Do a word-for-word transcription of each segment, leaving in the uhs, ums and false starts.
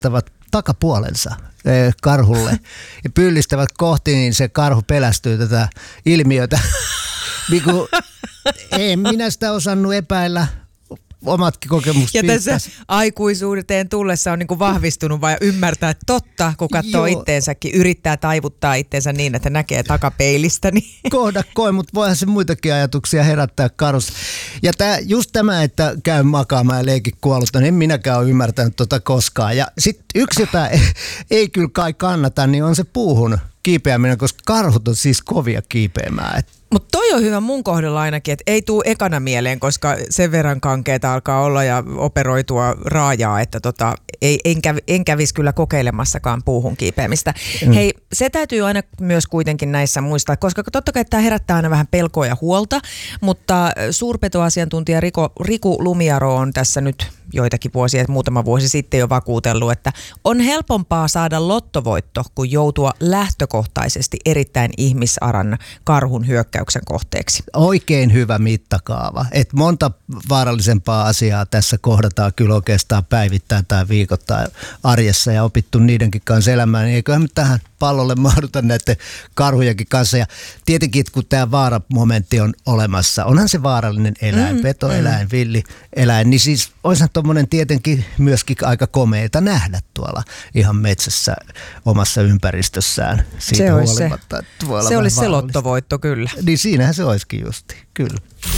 asettavat takapuolensa karhulle ja pyllistävät kohti, niin se karhu pelästyy tätä ilmiötä. Niin kuin, en minä sitä osannut epäillä. Omatkin kokemukset. Ja tässä aikuisuuteen tullessa on niin kuin vahvistunut vai ymmärtää, että totta, kun katsoo itteensäkin, yrittää taivuttaa itteensä niin, että näkee takapeilistä. Niin. Kohda koe, mutta voihan se muitakin ajatuksia herättää karussa. Ja tää, just tämä, että käy makaamaan ja leikin kuollutta, niin en minäkään ole ymmärtänyt tota koskaan. Ja sitten yksi, jota ei, ei kyllä kai kannata, niin on se puuhun kiipeäminen, koska karhut on siis kovia kiipeämään. Mutta toi on hyvä mun kohdalla ainakin, että ei tuu ekana mieleen, koska sen verran kankeeta alkaa olla ja operoitua raajaa, että tota, ei, en, kävi, en kävisi kyllä kokeilemassakaan puuhun kiipeämistä. Mm. Hei, se täytyy aina myös kuitenkin näissä muistaa, koska totta kai tämä herättää aina vähän pelkoa ja huolta, mutta suurpetoasiantuntija Riku, Riku Lumiaro on tässä nyt joitakin vuosia, muutama vuosi sitten jo vakuutellut, että on helpompaa saada lottovoitto kuin joutua lähtökohtaisesti erittäin ihmisaran karhun hyökkäyksen kohteeksi. Oikein hyvä mittakaava. Et monta vaarallisempaa asiaa tässä kohdataan kyllä oikeastaan päivittäin tai viikoittain arjessa ja opittu niidenkin kanssa elämään. Niin eiköhän me tähän pallolle mahduta näiden karhujenkin kanssa. Ja tietenkin, kun tämä vaaramomentti on olemassa, onhan se vaarallinen eläin, mm, petoeläin, mm. villi eläin, niin siis olisihan tuommoinen tietenkin myöskin aika komeita nähdä tuolla ihan metsässä omassa ympäristössään. Siitä se olisi se, se, olisi se lottovoitto kyllä. Niin siinähän se olisikin justi, kyllä.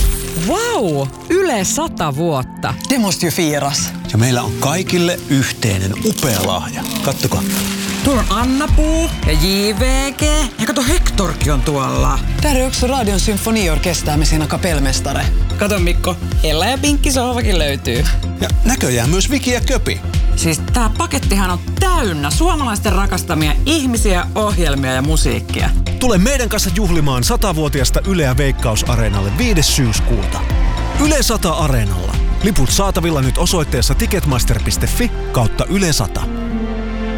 Vau! Yle sata vuotta. Det måste ju firas. Ja meillä on kaikille yhteinen upea lahja. Kattokaa. Tuolla on Anna-Puu ja J V G. Ja kato, Hektorkin on tuolla. Där är också Radion symfoniorkester med sina kapellmästare. Kato Mikko, Ella ja Pinkki sohvakin löytyy. Ja näköjään myös Viki ja Köpi. Siis tää pakettihan on täynnä suomalaisten rakastamia ihmisiä, ohjelmia ja musiikkia. Tule meidän kanssa juhlimaan satavuotiaasta Yleä Veikkaus-areenalle viides syyskuuta. Yle sata Areenalla. Liput saatavilla nyt osoitteessa ticketmaster piste fi kautta Yle sata.